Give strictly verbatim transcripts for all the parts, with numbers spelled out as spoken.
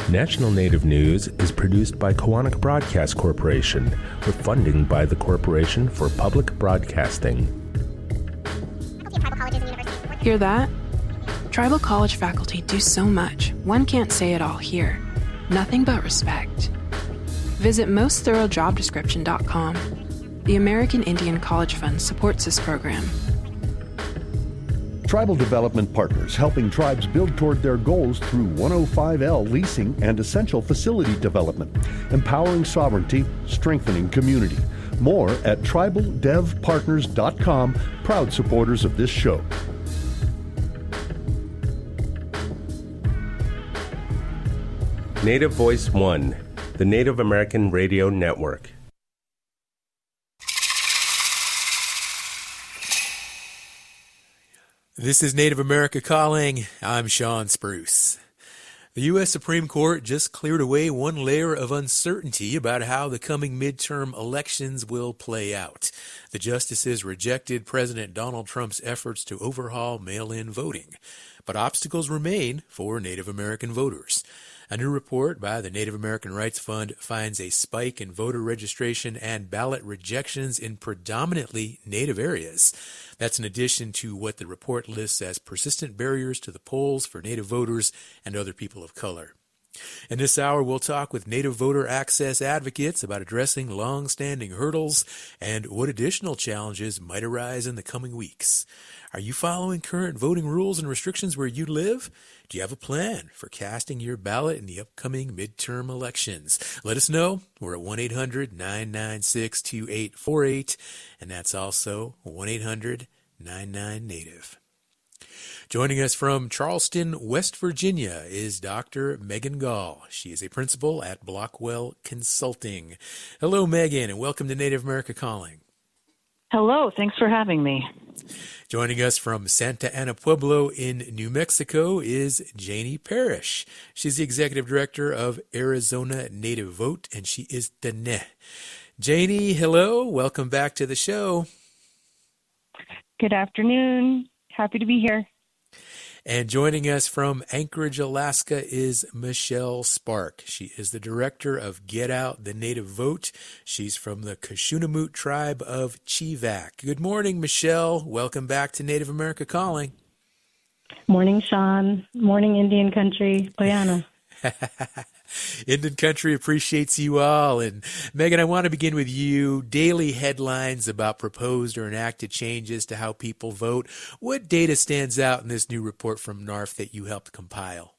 National Native News is produced by Koahnic Broadcast Corporation with funding by the Corporation for Public Broadcasting. Hear that? Tribal college faculty do so much, one can't say it all here. Nothing but respect. Visit most thorough job description dot com. The American Indian College Fund supports this program. Tribal Development Partners, helping tribes build toward their goals through one oh five L leasing and essential facility development, empowering sovereignty, strengthening community. More at tribal dev partners dot com, proud supporters of this show. Native Voice One, the Native American Radio Network. This is Native America Calling. I'm Sean Spruce. The U S Supreme Court just cleared away one layer of uncertainty about how the coming midterm elections will play out. The justices rejected President Donald Trump's efforts to overhaul mail-in voting, but obstacles remain for Native American voters. A new report by the Native American Rights Fund finds a spike in voter registration and ballot rejections in predominantly Native areas. That's in addition to what the report lists as persistent barriers to the polls for Native voters and other people of color. In this hour, we'll talk with Native voter access advocates about addressing long-standing hurdles and what additional challenges might arise in the coming weeks. Are you following current voting rules and restrictions where you live? Do you have a plan for casting your ballot in the upcoming midterm elections? Let us know. We're at one eight hundred nine nine six two eight four eight, and that's also one eight hundred nine nine Native. Joining us from Charleston, West Virginia, is Doctor Megan Gall. She is a principal at Blockwell Consulting. Hello, Megan, and welcome to Native America Calling. Hello, thanks for having me. Joining us from Santa Ana Pueblo in New Mexico is Janie Parrish. She's the executive director of Arizona Native Vote, and she is Dene. Janie, hello. Welcome back to the show. Good afternoon. Happy to be here. And joining us from Anchorage, Alaska is Michelle Spark. She is the director of Get Out the Native Vote. She's from the Kashunamoot tribe of Chivak. Good morning, Michelle. Welcome back to Native America Calling. Morning, Sean. Morning, Indian Country. Oyana. Indian Country appreciates you all. And Megan, I want to begin with you. Daily headlines about proposed or enacted changes to how people vote. What data stands out in this new report from N A R F that you helped compile?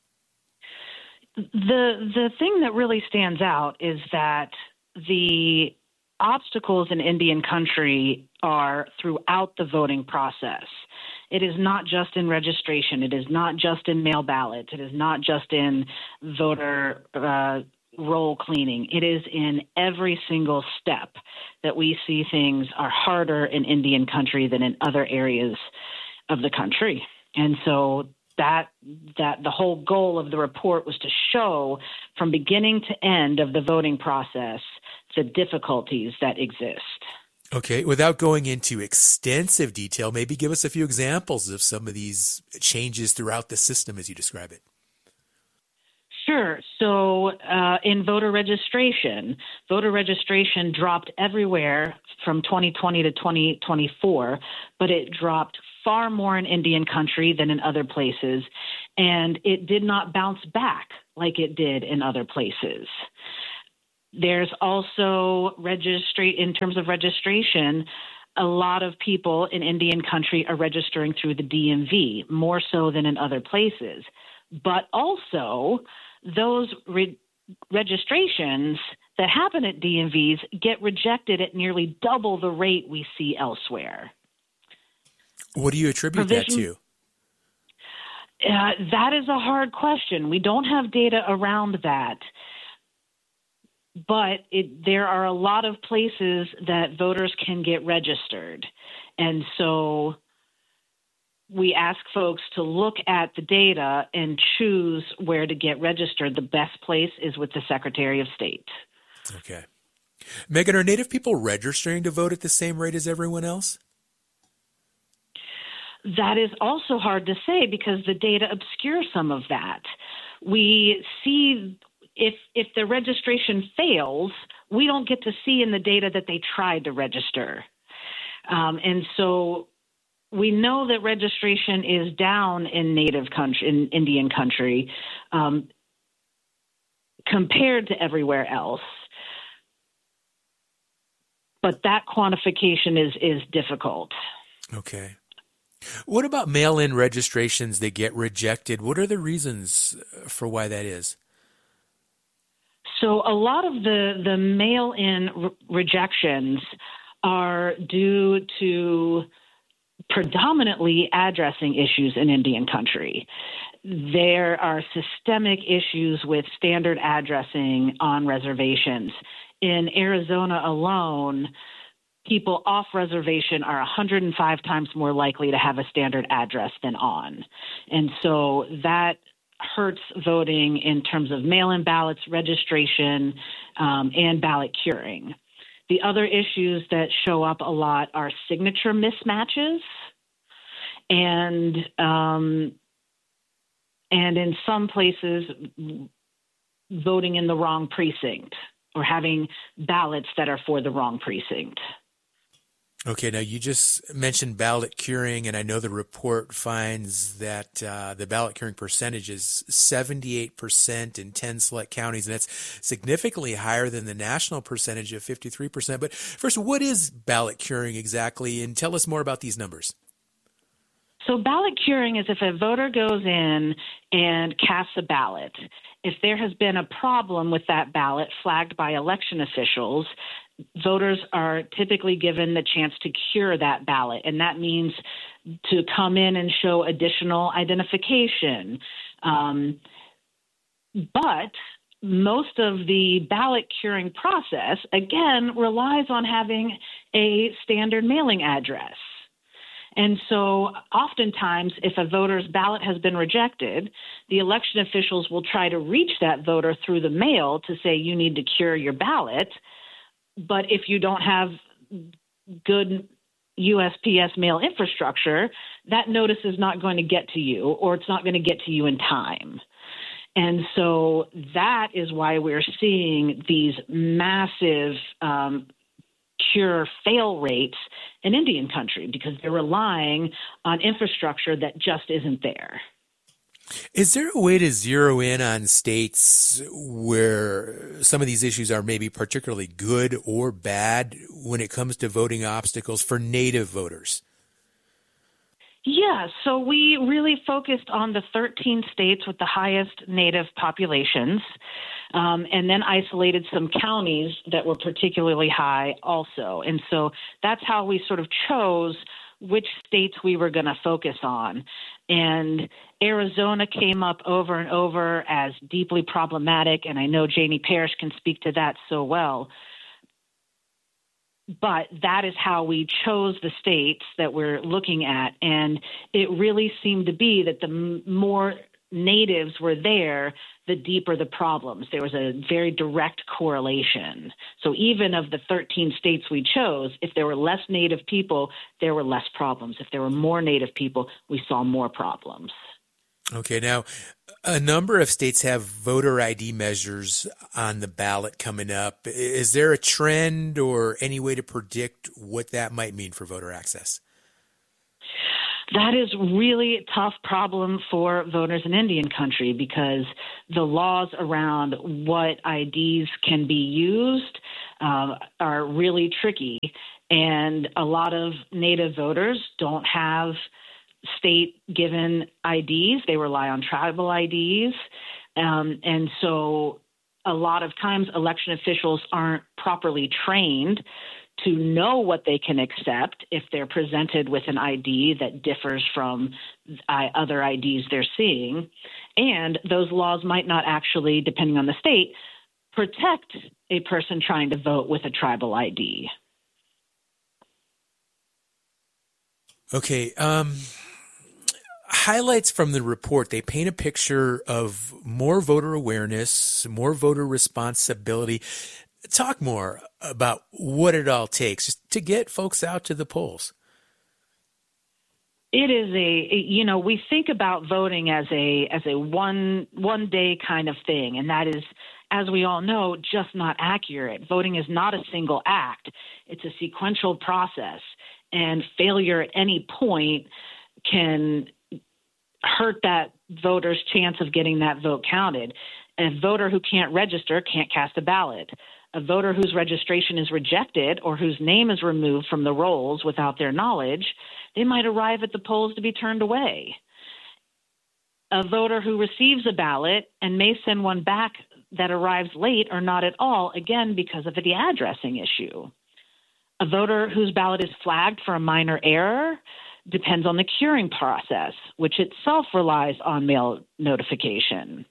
The the thing that really stands out is that the obstacles in Indian Country are throughout the voting process. It is not just in registration. It is not just in mail ballots. It is not just in voter uh, roll cleaning. It is in every single step that we see things are harder in Indian Country than in other areas of the country. And so that that the whole goal of the report was to show from beginning to end of the voting process the difficulties that exist. Okay, without going into extensive detail, maybe give us a few examples of some of these changes throughout the system as you describe it. Sure. So uh, in voter registration, voter registration dropped everywhere from twenty twenty to twenty twenty-four, but it dropped far more in Indian Country than in other places, and it did not bounce back like it did in other places. There's also registra- in terms of registration, a lot of people in Indian Country are registering through the D M V, more so than in other places. But also, those re- registrations that happen at D M Vs get rejected at nearly double the rate we see elsewhere. What do you attribute Provision- that to? Uh, that is a hard question. We don't have data around that. But it, there are a lot of places that voters can get registered. And so we ask folks to look at the data and choose where to get registered. The best place is with the Secretary of State. Okay. Megan, are Native people registering to vote at the same rate as everyone else? That is also hard to say because the data obscures some of that. we see if if the registration fails, we don't get to see in the data that they tried to register. Um, and so we know that registration is down in native country, in Indian country, um, compared to everywhere else. But that quantification is is difficult. Okay. What about mail-in registrations that get rejected? What are the reasons for why that is? So a lot of the, the mail-in re- rejections are due to predominantly addressing issues in Indian country. There are systemic issues with standard addressing on reservations. In Arizona alone, people off reservation are one hundred five times more likely to have a standard address than on. And so that hurts voting in terms of mail-in ballots, registration, um, and ballot curing. The other issues that show up a lot are signature mismatches and um, and in some places voting in the wrong precinct or having ballots that are for the wrong precinct. Okay, now you just mentioned ballot curing, and I know the report finds that uh, the ballot curing percentage is seventy-eight percent in ten select counties, and that's significantly higher than the national percentage of fifty-three percent. But first, what is ballot curing exactly, and tell us more about these numbers. So ballot curing is if a voter goes in and casts a ballot. If there has been a problem with that ballot flagged by election officials, voters are typically given the chance to cure that ballot, and that means to come in and show additional identification. Um, but most of the ballot curing process, again, relies on having a standard mailing address. And so oftentimes, if a voter's ballot has been rejected, the election officials will try to reach that voter through the mail to say, you need to cure your ballot. But if you don't have good U S P S mail infrastructure, that notice is not going to get to you, or it's not going to get to you in time. And so that is why we're seeing these massive um, cure fail rates in Indian country, because they're relying on infrastructure that just isn't there. Is there a way to zero in on states where some of these issues are maybe particularly good or bad when it comes to voting obstacles for Native voters? Yeah, so we really focused on the thirteen states with the highest Native populations, um, and then isolated some counties that were particularly high also. And so that's how we sort of chose which states we were going to focus on. And Arizona came up over and over as deeply problematic, and I know Janie Parrish can speak to that so well. But that is how we chose the states that we're looking at. And it really seemed to be that the m- more natives were there, the deeper the problems. There was a very direct correlation. So even of the thirteen states we chose, if there were less native people, there were less problems. If there were more native people, we saw more problems. Okay, now a number of states have voter I D measures on the ballot coming up. Is there a trend or any way to predict what that might mean for voter access? That is really a tough problem for voters in Indian country, because the laws around what I Ds can be used uh, are really tricky. And a lot of Native voters don't have state-given I Ds. They rely on tribal I Ds. Um, and so a lot of times election officials aren't properly trained to know what they can accept if they're presented with an I D that differs from uh, other I Ds they're seeing. And those laws might not actually, depending on the state, protect a person trying to vote with a tribal I D. Okay. Um, highlights from the report, they paint a picture of more voter awareness, more voter responsibility. Talk more about what it all takes just to get folks out to the polls. It is a, you know, we think about voting as a as a one one day kind of thing, and that is, as we all know, just not accurate. Voting is not a single act. It's a sequential process, and failure at any point can hurt that voter's chance of getting that vote counted. A voter who can't register can't cast a ballot. A voter whose registration is rejected or whose name is removed from the rolls without their knowledge, they might arrive at the polls to be turned away. A voter who receives a ballot and may send one back that arrives late or not at all, again, because of the addressing issue. A voter whose ballot is flagged for a minor error depends on the curing process, which itself relies on mail notification.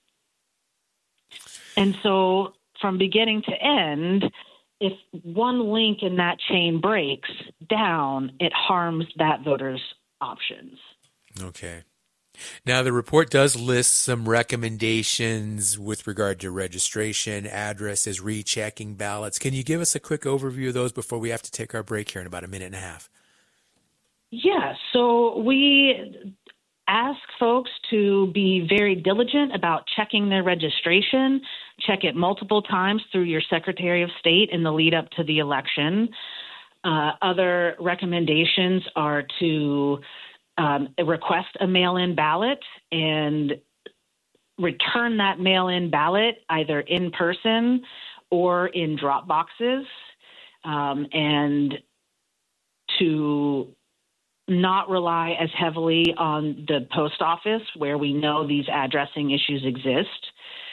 And so from beginning to end, if one link in that chain breaks down, it harms that voter's options. Okay. Now, the report does list some recommendations with regard to registration, addresses, rechecking ballots. Can you give us a quick overview of those before we have to take our break here in about a minute and a half? Yeah, so we ask folks to be very diligent about checking their registration, check it multiple times through your Secretary of State in the lead up to the election. Uh, other recommendations are to um, request a mail-in ballot and return that mail-in ballot either in person or in drop boxes, um, and to not rely as heavily on the post office where we know these addressing issues exist.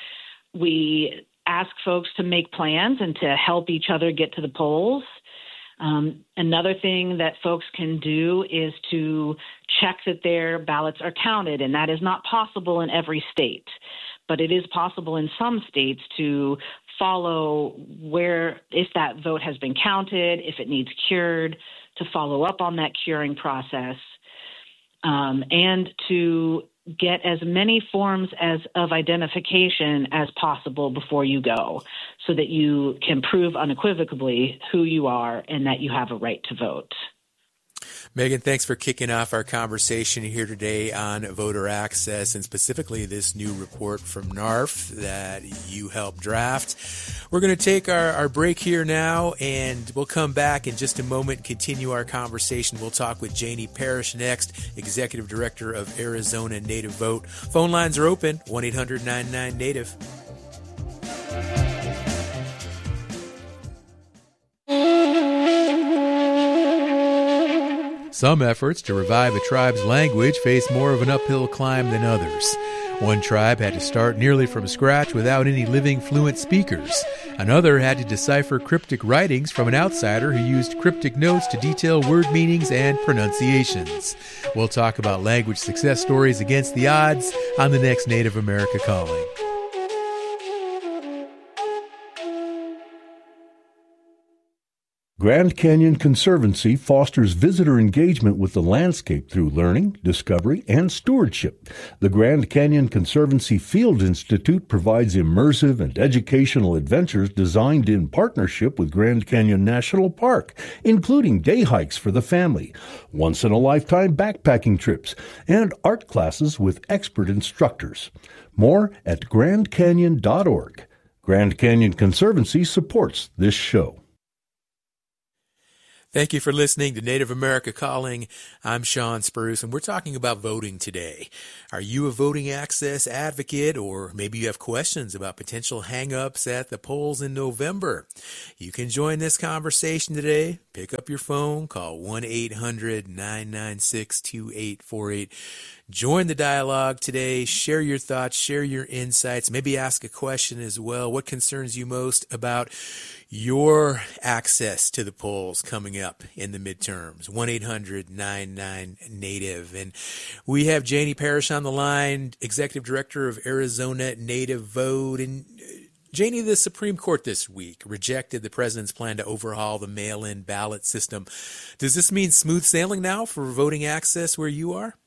We ask folks to make plans and to help each other get to the polls. Um, another thing that folks can do is to check that their ballots are counted, and that is not possible in every state, but it is possible in some states to follow where, if that vote has been counted, if it needs cured, to follow up on that curing process, um, and to get as many forms as of identification as possible before you go, so that you can prove unequivocally who you are and that you have a right to vote. Megan, thanks for kicking off our conversation here today on voter access, and specifically this new report from N A R F that you helped draft. We're going to take our, our break here now, and we'll come back in just a moment and continue our conversation. We'll talk with Janie Parrish next, Executive Director of Arizona Native Vote. Phone lines are open, one eight hundred nine nine native. Some efforts to revive a tribe's language face more of an uphill climb than others. One tribe had to start nearly from scratch without any living fluent speakers. Another had to decipher cryptic writings from an outsider who used cryptic notes to detail word meanings and pronunciations. We'll talk about language success stories against the odds on the next Native America Calling. Grand Canyon Conservancy fosters visitor engagement with the landscape through learning, discovery, and stewardship. The Grand Canyon Conservancy Field Institute provides immersive and educational adventures designed in partnership with Grand Canyon National Park, including day hikes for the family, once-in-a-lifetime backpacking trips, and art classes with expert instructors. More at grand canyon dot org. Grand Canyon Conservancy supports this show. Thank you for listening to Native America Calling. I'm Sean Spruce, and we're talking about voting today. Are you a voting access advocate, or maybe you have questions about potential hang-ups at the polls in November? You can join this conversation today. Pick up your phone, call one eight hundred nine nine six two eight four eight. Join the dialogue today. Share your thoughts, share your insights, maybe ask a question as well. What concerns you most about your access to the polls coming up in the midterms? one eight hundred nine nine native. And we have Janie Parrish on the line, Executive Director of Arizona Native Vote. And Janie, the Supreme Court this week rejected the president's plan to overhaul the mail-in ballot system. Does this mean smooth sailing now for voting access where you are?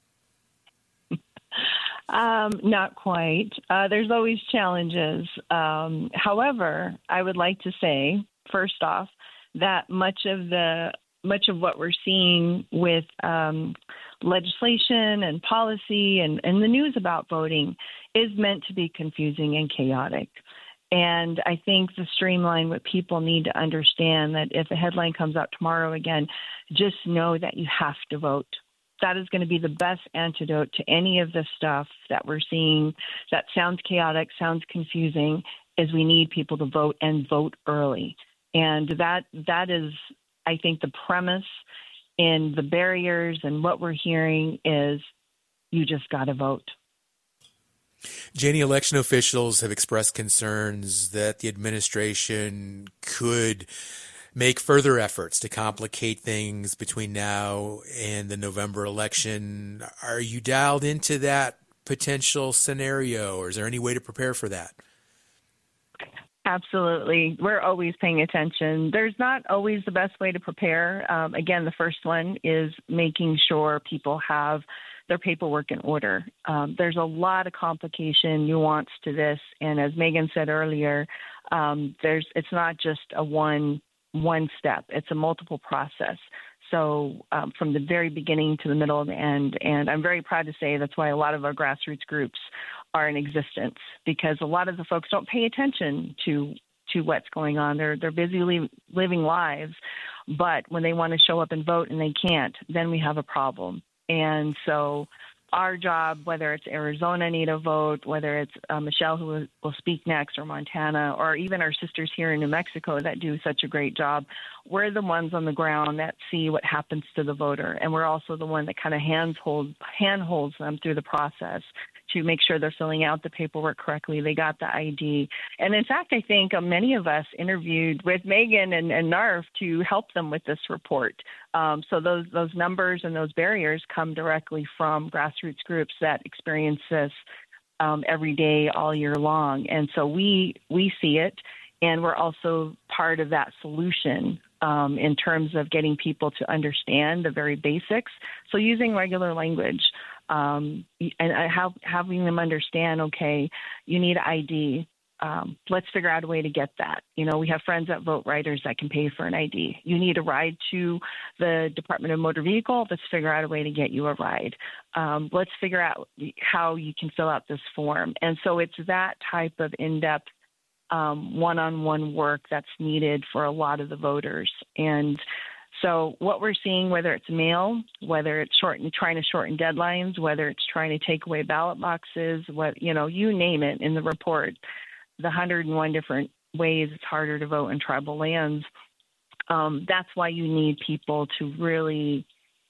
Um, not quite. Uh, there's always challenges. Um, however, I would like to say, first off, that much of the much of what we're seeing with um, legislation and policy and, and the news about voting is meant to be confusing and chaotic. And I think to streamline what people need to understand that if a headline comes out tomorrow again, just know that you have to vote. That is going to be the best antidote to any of the stuff that we're seeing that sounds chaotic, sounds confusing, is we need people to vote and vote early. And that that is, I think, the premise in the barriers and what we're hearing is you just got to vote. Janie, election officials have expressed concerns that the administration could make further efforts to complicate things between now and the November election. Are you dialed into that potential scenario, or is there any way to prepare for that? Absolutely. We're always paying attention. There's not always the best way to prepare. Um, again, the first one is making sure people have their paperwork in order. Um, there's a lot of complication, nuance to this. And as Megan said earlier, um, there's it's not just a one one step. It's a multiple process. So um, from the very beginning to the middle and the end. And I'm very proud to say that's why a lot of our grassroots groups are in existence, because a lot of the folks don't pay attention to to what's going on. They're they're busy li- living lives, but when they want to show up and vote and they can't, then we have a problem. And so our job, whether it's Arizona Need a Vote, whether it's uh, Michelle who will, will speak next, or Montana, or even our sisters here in New Mexico that do such a great job, we're the ones on the ground that see what happens to the voter. And we're also the one that kind of hands hold, hand holds them through the process to make sure they're filling out the paperwork correctly. They got the I D. And in fact, I think uh, many of us interviewed with Megan and, and Narf to help them with this report. Um, so those those numbers and those barriers come directly from grassroots groups that experience this um, every day, all year long. And so we we see it, and we're also part of that solution um, in terms of getting people to understand the very basics. So using regular language. Um, and have, having them understand, okay, you need I D. Um, let's figure out a way to get that. You know, we have friends at Vote Riders that can pay for an I D. You need a ride to the Department of Motor Vehicle. Let's figure out a way to get you a ride. Um, let's figure out how you can fill out this form. And so it's that type of in-depth um, one-on-one work that's needed for a lot of the voters. And so what we're seeing, whether it's mail, whether it's shorten, trying to shorten deadlines, whether it's trying to take away ballot boxes, what, you know, you name it in the report, the one hundred one different ways it's harder to vote in tribal lands. Um, that's why you need people to really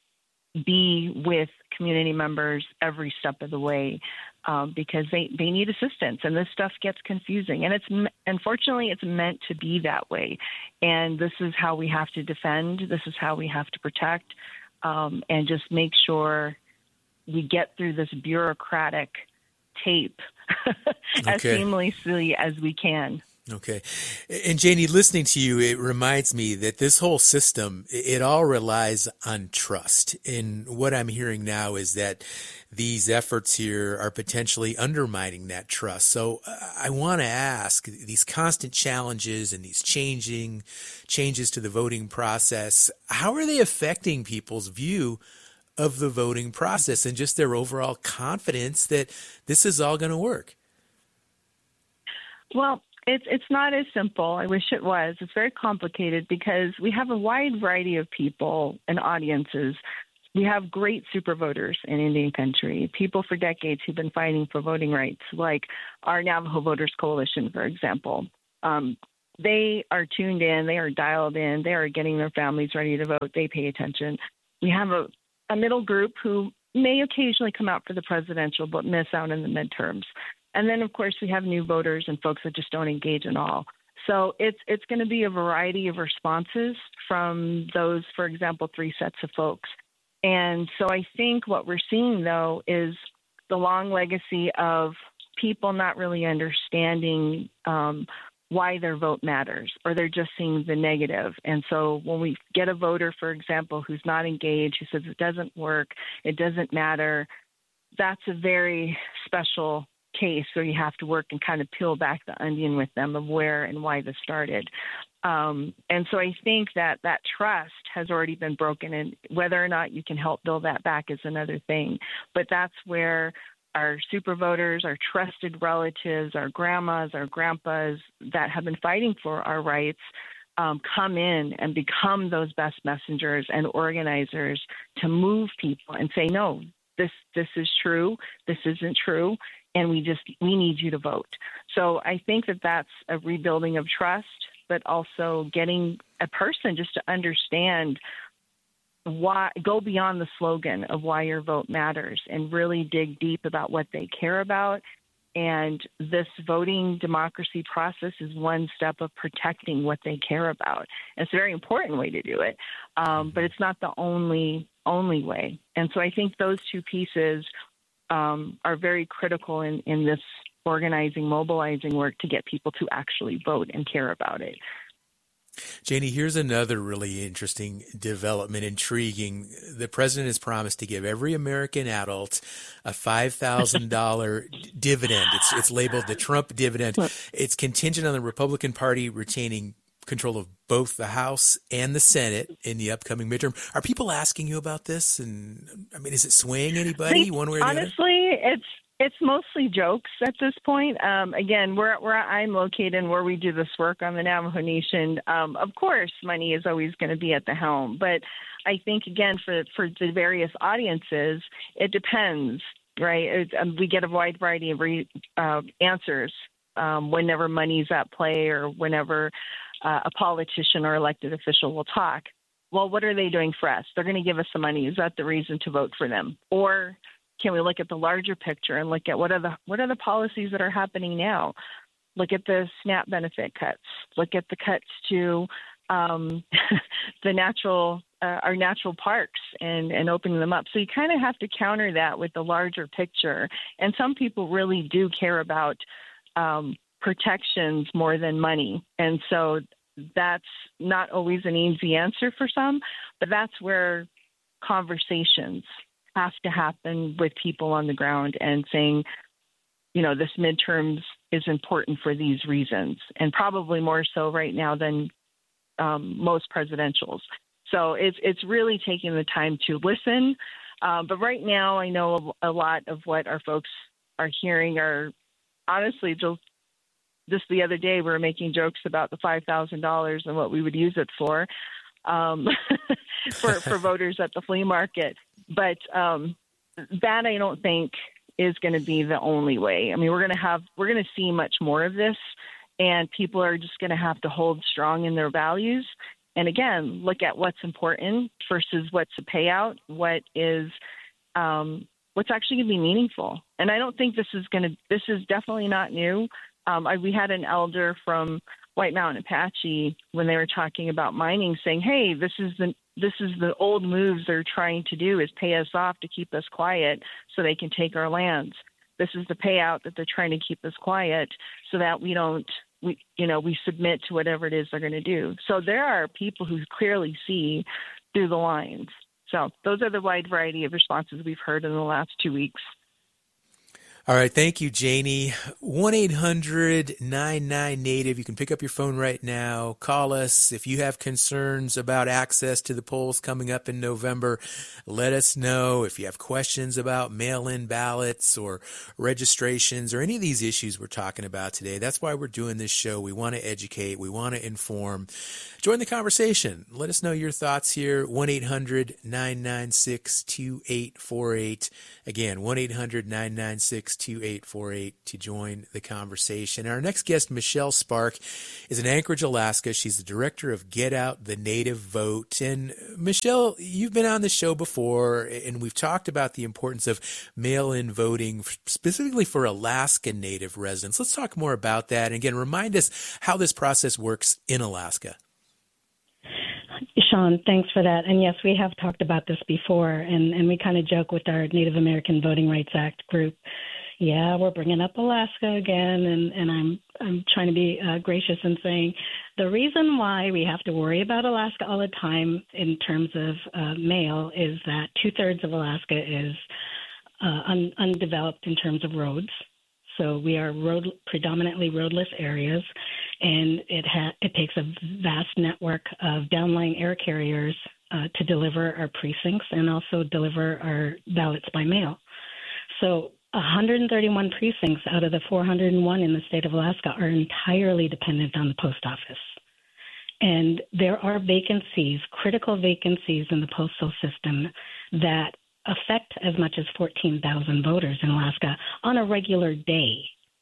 be with community members every step of the way, um, because they, they need assistance, and this stuff gets confusing. And it's unfortunately, it's meant to be that way. And this is how we have to defend. This is how we have to protect, um, and just make sure we get through this bureaucratic tape as Okay. seamlessly as we can. Okay. And Janie, listening to you, it reminds me that this whole system, it all relies on trust. And what I'm hearing now is that these efforts here are potentially undermining that trust. So I want to ask, these constant challenges and these changing changes to the voting process, how are they affecting people's view of the voting process and just their overall confidence that this is all going to work? Well, It's it's not as simple. I wish it was. It's very complicated because we have a wide variety of people and audiences. We have great super voters in Indian country, people for decades who've been fighting for voting rights, like our Navajo Voters Coalition, for example. Um, they are tuned in. They are dialed in. They are getting their families ready to vote. They pay attention. We have a, a middle group who may occasionally come out for the presidential but miss out in the midterms. And then, of course, we have new voters and folks that just don't engage at all. So it's it's going to be a variety of responses from those, for example, three sets of folks. And so I think what we're seeing, though, is the long legacy of people not really understanding um, why their vote matters, or they're just seeing the negative. And so when we get a voter, for example, who's not engaged, who says it doesn't work, it doesn't matter, that's a very special case where you have to work and kind of peel back the onion with them of where and why this started. Um, and so I think that that trust has already been broken, and whether or not you can help build that back is another thing. But that's where our super voters, our trusted relatives, our grandmas, our grandpas that have been fighting for our rights um, come in and become those best messengers and organizers to move people and say, no, this this is true, this isn't true, and we just we need you to vote. So I think that that's a rebuilding of trust, but also getting a person just to understand why, go beyond the slogan of why your vote matters and really dig deep about what they care about. And this voting democracy process is one step of protecting what they care about. And it's a very important way to do it, um, but it's not the only only way. And so I think those two pieces um, are very critical in, in this organizing, mobilizing work to get people to actually vote and care about it. Janie, here's another really interesting development, intriguing. The president has promised to give every American adult a five thousand dollars dividend. It's it's labeled the Trump dividend. It's contingent on the Republican Party retaining control of both the House and the Senate in the upcoming midterm. Are people asking you about this? And I mean, is it swaying anybody think, one way or the honestly, other? Honestly, it's It's mostly jokes at this point. Um, again, where, where I'm located and where we do this work on the Navajo Nation, um, of course, money is always going to be at the helm. But I think, again, for, for the various audiences, it depends, right? It, um, we get a wide variety of re, uh, answers um, whenever money's at play or whenever uh, a politician or elected official will talk. Well, what are they doing for us? They're going to give us some money. Is that the reason to vote for them? Or can we look at the larger picture and look at what are the what are the policies that are happening now? Look at the SNAP benefit cuts. Look at the cuts to um, the natural uh, our natural parks and, and opening them up. So you kind of have to counter that with the larger picture. And some people really do care about um, protections more than money. And so that's not always an easy answer for some, but that's where conversations have to happen with people on the ground and saying, you know, this midterms is important for these reasons, and probably more so right now than um, most presidentials. So it's it's really taking the time to listen. Um, but right now, I know a, a lot of what our folks are hearing are honestly just just the other day we were making jokes about the five thousand dollars and what we would use it for. Um, for, for voters at the flea market. But um, that I don't think is going to be the only way. I mean, we're going to have, we're going to see much more of this, and people are just going to have to hold strong in their values. And again, look at what's important versus what's a payout, what is, um, what's actually going to be meaningful. And I don't think this is going to, this is definitely not new. Um, I, we had an elder from White Mountain Apache when they were talking about mining saying, hey, this is the this is the old moves they're trying to do, is pay us off to keep us quiet so they can take our lands. This is the payout that they're trying to keep us quiet so that we don't, we you know, we submit to whatever it is they're going to do. So there are people who clearly see through the lines. So those are the wide variety of responses we've heard in the last two weeks. All right. Thank you, Janie. one eight hundred nine nine Native. You can pick up your phone right now. Call us. If you have concerns about access to the polls coming up in November, let us know. If you have questions about mail-in ballots or registrations or any of these issues we're talking about today, that's why we're doing this show. We want to educate. We want to inform. Join the conversation. Let us know your thoughts here. one eight hundred nine nine six two eight four eight. Again, one eight hundred nine nine six two eight four eight to join the conversation. Our next guest, Michelle Spark, is in Anchorage, Alaska. She's the director of Get Out the Native Vote. And Michelle, you've been on the show before, and we've talked about the importance of mail-in voting, specifically for Alaska Native residents. Let's talk more about that. And again, remind us how this process works in Alaska. Sean, thanks for that. And yes, we have talked about this before, and, and we kind of joke with our Native American Voting Rights Act group. Yeah, we're bringing up Alaska again, and, and I'm I'm trying to be uh, gracious in saying the reason why we have to worry about Alaska all the time in terms of uh, mail is that two-thirds of Alaska is uh, un, undeveloped in terms of roads. So we are road predominantly roadless areas, and it ha- it takes a vast network of downline air carriers uh, to deliver our precincts and also deliver our ballots by mail. So one hundred thirty-one precincts out of the four hundred one in the state of Alaska are entirely dependent on the post office. And there are vacancies, critical vacancies in the postal system that affect as much as fourteen thousand voters in Alaska on a regular day.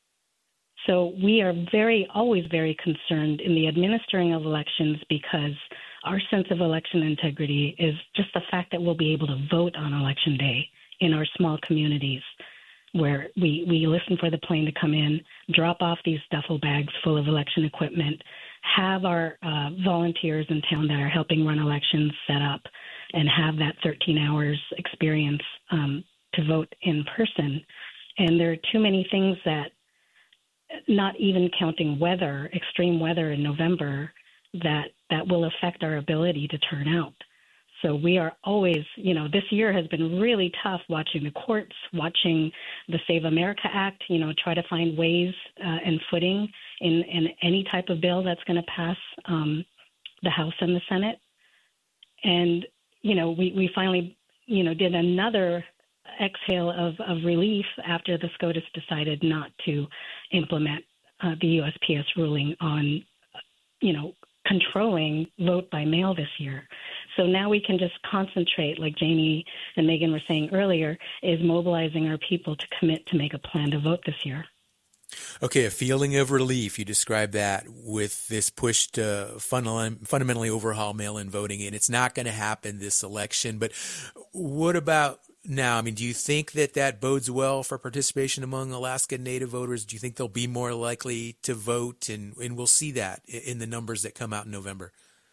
So we are very, always very concerned in the administering of elections because our sense of election integrity is just the fact that we'll be able to vote on election day in our small communities where we, we listen for the plane to come in, drop off these duffel bags full of election equipment, have our uh, volunteers in town that are helping run elections set up, and have that thirteen hours experience um, to vote in person. And there are too many things that, not even counting weather, extreme weather in November, that, that will affect our ability to turn out. So we are always, you know, this year has been really tough watching the courts, watching the Save America Act, you know, try to find ways uh, and footing in, in any type of bill that's going to pass um, the House and the Senate. And, you know, we, we finally, you know, did another exhale of, of relief after the SCOTUS decided not to implement uh, the U S P S ruling on, you know, controlling vote by mail this year. So now we can just concentrate, like Janie and Megan were saying earlier, is mobilizing our people to commit to make a plan to vote this year. Okay, a feeling of relief. You describe that with this push to fund- fundamentally overhaul mail-in voting, and it's not going to happen this election. But what about now? I mean, do you think that that bodes well for participation among Alaska Native voters? Do you think they'll be more likely to vote? And, and we'll see that in the numbers that come out in November.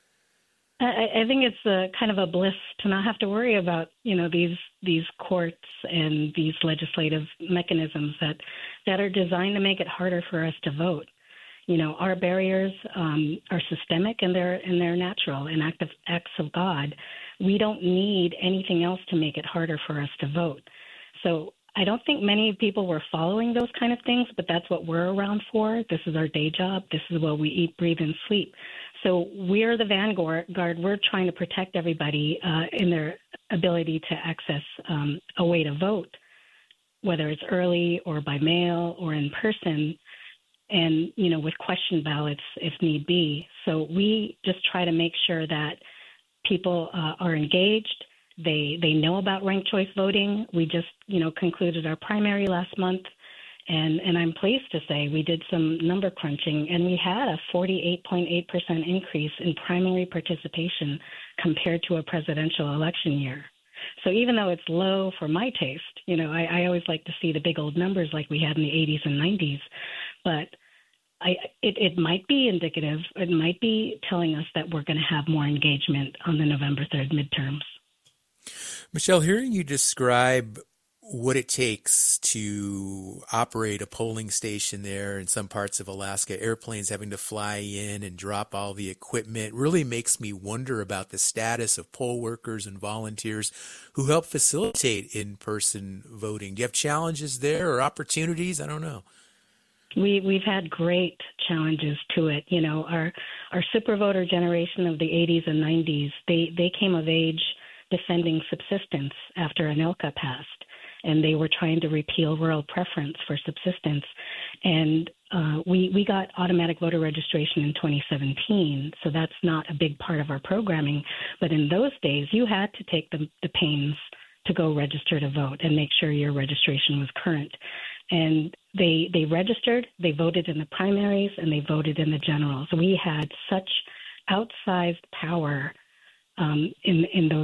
I, I think it's a kind of a bliss to not have to worry about, you know, these these courts and these legislative mechanisms that, that are designed to make it harder for us to vote. You know, our barriers um, are systemic and they're and they're natural and active acts of God. We don't need anything else to make it harder for us to vote. So I don't think many people were following those kind of things, but that's what we're around for. This is our day job. This is what we eat, breathe, and sleep. So we're the vanguard. We're trying to protect everybody uh, in their ability to access um, a way to vote, whether it's early or by mail or in person, and, you know, with question ballots if need be. So we just try to make sure that people uh, are engaged. They they know about ranked choice voting. We just, you know, concluded our primary last month, and, and I'm pleased to say we did some number crunching, and we had a forty-eight point eight percent increase in primary participation compared to a presidential election year. So even though it's low for my taste, you know, I, I always like to see the big old numbers like we had in the eighties and nineties, but I, it, it might be indicative. It might be telling us that we're going to have more engagement on the November third midterms. Michelle, hearing you describe what it takes to operate a polling station there in some parts of Alaska, airplanes having to fly in and drop all the equipment, really makes me wonder about the status of poll workers and volunteers who help facilitate in-person voting. Do you have challenges there or opportunities? I don't know. We, we've had great challenges to it. You know, our, our super voter generation of the eighties and nineties, they, they came of age defending subsistence after ANILCA passed, and they were trying to repeal rural preference for subsistence. And uh, we, we got automatic voter registration in twenty seventeen, so that's not a big part of our programming. But in those days, you had to take the, the pains to go register to vote and make sure your registration was current. And they they registered, they voted in the primaries, and they voted in the generals. We had such outsized power um, in in those